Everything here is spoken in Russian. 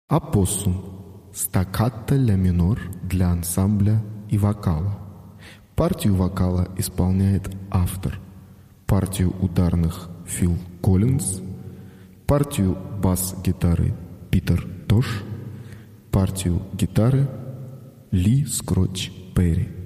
Опоссум. Стаккато ля минор для ансамбля и вокала. Партию вокала исполняет автор. Партию ударных Фил Коллинз. Партию бас-гитары Питер Тош. Партию гитары Ли Скротч Перри.